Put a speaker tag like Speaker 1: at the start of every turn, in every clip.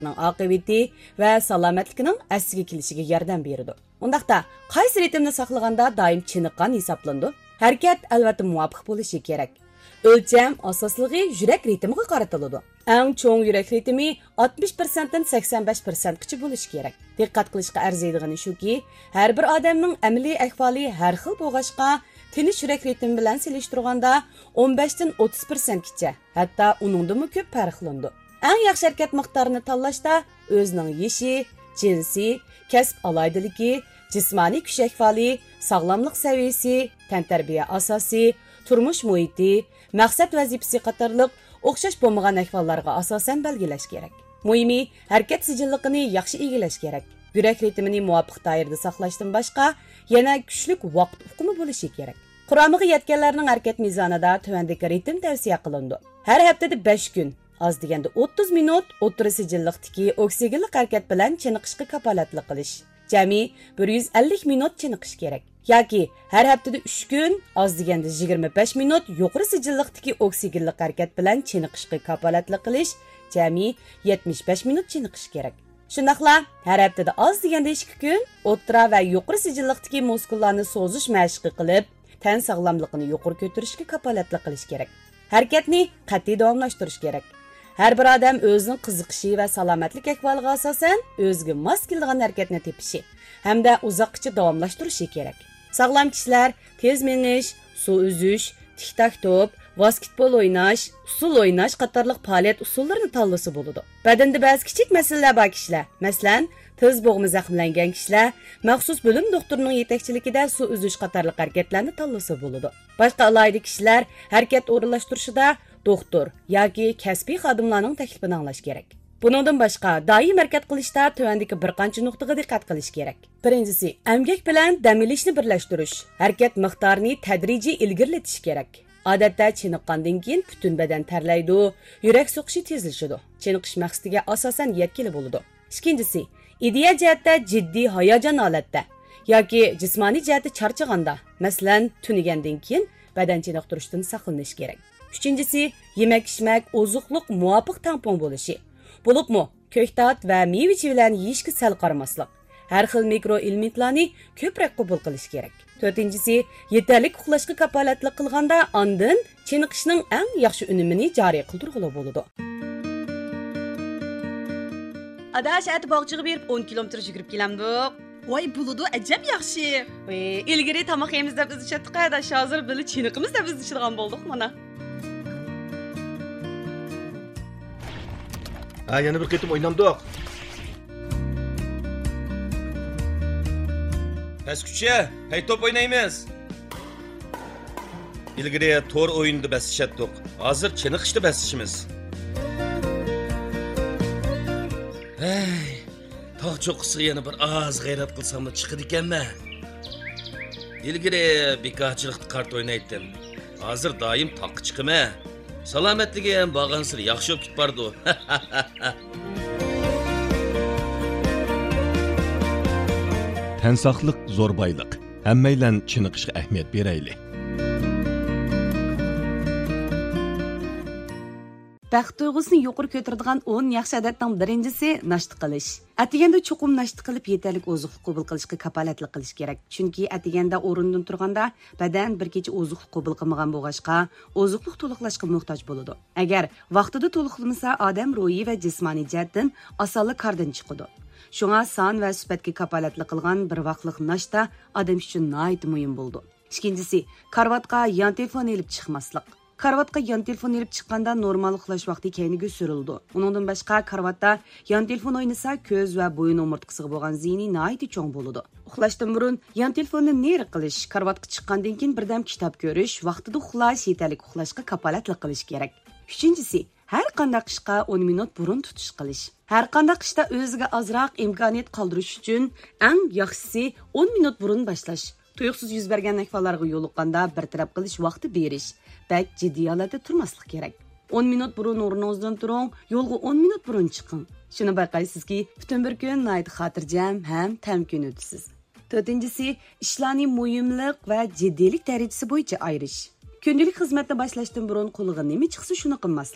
Speaker 1: aqibati va salomatligining asliga kelishiga yordam beradi. Undaqda qaysi ritmni saqlaganda doim chiniqqan hisoblandi? Harakat albatta muvofiq bo'lishi kerak. O'lcham asosligi yurak ritmiga qaratiladi. Eng cho'ng yurak ritmi 60% dan 85% gacha bo'lishi kerak. Diqqat qilishga arziydigani shuki, har bir odamning amaliy ahvoli har xil bo'lg'ashqa, tinish yurak ritmi bilan selishtirganda 15 dan 30% gacha, hatto uningdan ko'p farqlandi. Eng yaxshi harakat miqdorini tanlashda o'zining yeshi, jinsi, kasb alaydiligi, jismoniy kuch ahvoli, sog'lomlik saviyasi, tantarbiya asosi, turmush muhiti, maqsad vazifasi qatorliq o'xshash bo'lmagan ahvollarga asosan belgilash kerak. Muhimi, harakat sijilligini yaxshi egillash kerak. Yurak ritmini muvofiq doirada saqlashdan boshqa, yana kuchli vaqt uqumi bo'lishi kerak. Quramiga yetganlarning harakat mezonida tuvandagi ritm tavsiya qilindi. Har haftada 5 kun, az deganda 30 minut o'tiri sijillikdagi oksigenlik harakat bilan chiniqishga kafolatlik qilish. Jami 150 minut chiniqish kerak. Yoki har haftada 3 kun, az deganda 25 minut yuqori sijillikdagi oksigenlik harakat bilan chiniqishga kafolatlik qilish, jami 75 minut chiniqish kerak. Shundaqla har haftada az deganda 2 kun o'tira va yuqori sijillikdagi muskullarni so'zish mashqi qilib, tan sog'lomligini yuqori ko'tarishga kafolatlik qilish kerak. Harakatni qat'iy davomlashtirish kerak. Har bir odam o'zining qiziqishi va salomatlik ahvoliga asosan o'ziga mos keladigan harakatni tepishi hamda uzoqcha davomlashtirishi kerak. Sog'lom kishilar tez menish, suv uzish, tik-tak to'p, basketbol o'ynash, usul o'ynash qatorliq faoliyat usullarini tanlasa bo'ladi. Badanda ba'zi kichik masalalar bor kishilar, masalan, tiz bo'g'mi zaxmlangan kishilar maxsus bo'lim doktorining yetakchiligida suv uzish qatorliq harakatlarni tanlasa bo'ladi. Boshqa alohida kishilar harakat o'rinlashtirishida doktor yoki kasbiy xodimlarning taklifini anglash kerak. Buningdan boshqa, doim harakat qilishda tuvandagi bir qancha nuqtaga diqqat qilish kerak. Birinchisi, emgak bilan dam olishni birlashtirish. Harakat miqdorini tadrijiy ilgirlatish kerak. Odatda chiniqqandan keyin butun badan terlaydi, yurak so'qishi tezlashadi. Chiniqish maqsadiga asosan yetkili bo'ladi. Ikkinchisi, ideya jihatda jiddiy hayajon holatda yoki jismoniy jihatda charchaganda, masalan, tunigandan keyin badan chiniqtirishdan saqlanish kerak. Uchinchisi, yemak-ichmak, oziqliq muvofiq tampon bo'lishi. Bo'libmi, ko'ktat va meva-chevalarni yeyishga sal qaramaslik. Har xil mikroelementlarni ko'proq qabul qilish kerak. To'rtinchisi, yetarlik uxlashga kafolatlik qilganda ondan chiniqishning eng yaxshi unumini joriy qildirg'ili bo'ladi. Adash at bog'chiga berib 10 kilometr yugurib kelamdik.
Speaker 2: Voy buludu ajab yaxshi.
Speaker 1: Ilgari tomoq yeymiz deb biz ishatdik, adash hozir bili chiniqimiz deb biz ishlatgan bo'ldik mana.
Speaker 3: Ha, yana bir qitim o'ynamdik.
Speaker 4: Pesküçe, hey top oynaymiz. İlgiri tor oyunda besişettik. Hazır çeniqishda besishimiz. Hey, tog' cho'qqisiga yana bir oz g'ayrat qilsam da chiqadi ekanman. İlgiri bekorchilikda kart o'ynaydim. Hozir doim toqqa chiqaman. Salomatligi ham bag'ansir yaxshi bo'lib ketbardi.
Speaker 3: Tan saqliq zo'r boyliq. Hammaylan chiniqishga ahamiyat beraylik.
Speaker 1: Baxt tuyg'usini yuqori ko'taradigan 10 yaxshi odatning birinchisi nashta qilish. Atiganda cho'qim nashta qilib yetarli oziqlik qabul qilishga kafolatlik qilish kerak. Chunki atiganda o'rindan turganda badan bir kecha oziqlik qabul qilmagan bo'lg'ashqa, oziqlik to'liqlashga muhtoj bo'ladi. Agar vaqtida to'liqlamasa, odam ruhiy va jismoniy jihatdan osonlik qardan chiqadi. Shunga son va sifatga kafolatlik qilgan bir vaqtlik nashta odam uchun nihoyat muhim bo'ldi. Ikkinchisi, karvatga yon telefon olib chiqmaslik. Karvatga yon telefon olib chiqqanda normal uxlash vaqti keyniga surildi. Uningdan boshqa karvatda yon telefon o'ynasa, ko'z va bo'yin o'mirtqisiga bo'lgan ziyni nihoyat cho'ng bo'ladi. Uxlashdan burun yon telefonni neri qilish, karvatga chiqqandan keyin birdam kitob ko'rish, vaqtida uxlash, yetarli uxlashga kafolatlik qilish kerak. Uchinchisi, har qanday qishqa 10 minut burun tutish qilish. Har qanday qishda o'ziga ozroq imkoniyat qoldirish uchun eng yaxshisi 10 minut burun boshlash. Tuyuqsiz yuz bergan ahvollarga yo'liqqanda bir taraf qilish vaqti berish. Bak jiddiy holatda turmaslik kerak. 10 minut burun o'rningizdan turing, yo'lga 10 minut burun chiqing. Shuni bayqaysizki, butun bir kun nihoyat xotirjam ham tamkin o'tasiz. To'rtinchisi, ishlarning muhimlik va jiddiylik darajasi bo'yicha ayirish. Kundalik xizmatni boshlashdan burun qo'liga nima chiqsa shuni qilmaslik.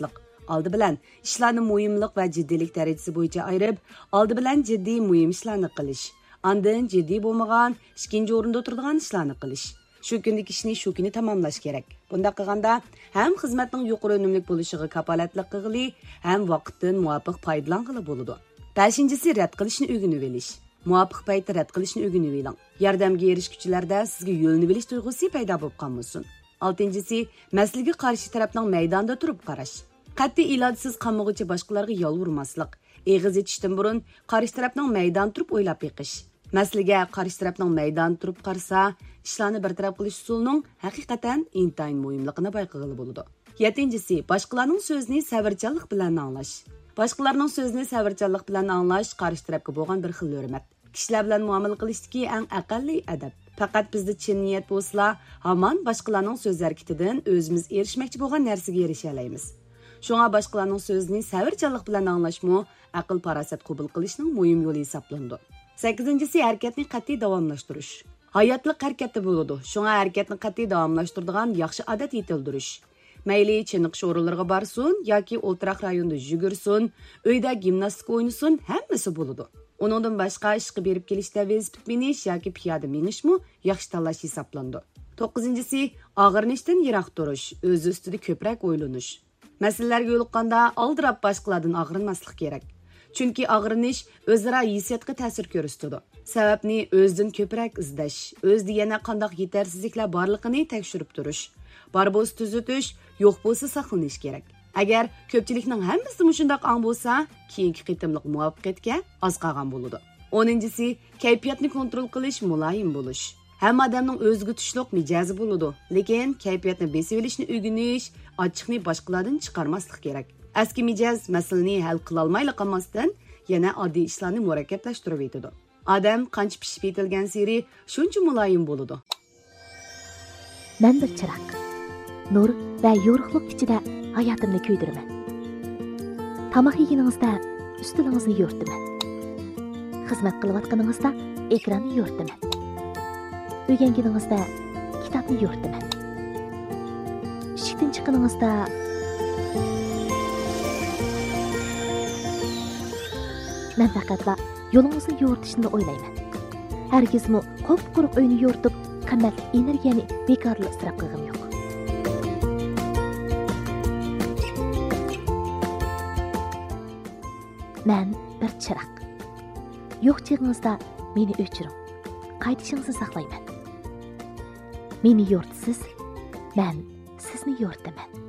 Speaker 1: Aldı bilan ishlarni muhimlik va jiddiylik darajasi bo'yicha ayirib, aldı bilan jiddiy muhim ishlarni qilish, ondan jiddiy bo'lmagan, ikkinchi o'rinda turadigan ishlarni qilish. Shu kundagi ishni shu kuni tamomlash kerak. Bunda qilganda ham xizmatning yuqori unumli bo'lishiga kapolatlik qilg'ili, ham vaqtdan muvofiq foydalanqili bo'ladi. 5-si rad qilishni o'rganib olish. Muvofiq paytda rad qilishni o'rganib oling. Yordamga erishguchilarda sizga yo'lni bilish tuyg'usi paydo bo'lib qolmasin. 6-si masalaga qarshi tarafning maydonda turib qarash. Qat'iy ilojsiz qamug'icha boshqalarga yolvurmaslik, eg'iz etishdan burun qarshi tarafning maydon turib o'ylab beqish. Masalaga qarshi tarafning maydon turib qarsa, ishlarni bartaraf qilish usulining haqiqatan intayin muhimligini bayqag'ili bo'ladi. 7-si boshqalarning so'zini sabrchanlik bilan anglash. Boshqalarning so'zini sabrchanlik bilan anglash qarshi tarafga bo'lgan bir xil hurmat. Kishilar bilan muomala qilishdagi eng aqalliy adab. Faqat bizda chin niyat bo'lsa, hamon boshqalarning so'z harakatidan o'zimiz erishmoqchi bo'lgan narsaga erisha olamiz. Shunga boshqalarning so'zini sabrchanlik bilan anglashmo aql farosat qabul qilishning muhim yo'li hisoblanadi. 8-si harakatni qat'iy davomlashtirish. Hayotlik harakatda bo'ladi. Shunga harakatni qat'iy davomlashtiradigan yaxshi odat yetildirish. Mayli chiniqish o'rinlariga borsin yoki o'ltiraq rayonda yugursin, uyda gimnastika o'ynasin, hammasi bo'ladi. Uningdan boshqa ishga berib kelishda velosiped minish yoki piyoda minishmi yaxshi tanlash hisoblandi. 9-si og'irnishdan yiroq turish, o'z ustida ko'proq o'ylanish. Masalalarga yo'liqqanda aldirab boshqalardan og'rinmaslik kerak. Chunki og'rinish o'zaro hissiyotga ta'sir ko'rsatadi. Sababni o'zdan ko'proq izlash, o'zda yana qanday yetarsizliklar borligini tekshirib turish, bor bo'lsa tuzatish, yo'q bo'lsa saqlanish kerak. Agar ko'pchilikning hammasi shunday ang bo'lsa, keyingi qitimliq muvaffaqiyatga oz qolgan bo'ladi. 10-si kayfiyatni kontrol qilish, muloyim bo'lish. Hamma odamning o'ziga tushliq mijozi bo'ladi, lekin kayfiyatni besib olishni o'rganish, ochiqni boshqalardan chiqarmaslik kerak. Eski mijoz masalani hal qila olmayli qolmasdan, yana oddiy ishlarni murakkablashtirib etadi. Odam qancha pishib yetilgan sari shuncha muloyim bo'ladi.
Speaker 5: Men bir chiroq. Nur va yorug'lik ichida hayotimni kuydiraman. Tamoq yeganingizda ustilingizni yo'rtaman. Xizmat qilayotganingizda ekranni yo'rtaman. O'rganganingizda kitobni yo'rtaman. Ishdan chiqqaningizda men faqatla yo'lingizni yo'rtishni o'ylayman. Hargizmi qop-quruq uyni yo'rtib, qimmat energiyani bekorli isrof qilgim yo'q. Men bir chiroq. Yo'q chig'ingizda meni o'chiring. Qaytishingizni saqlayman. Meni yo'rtisiz, men sizni yo'rtaman.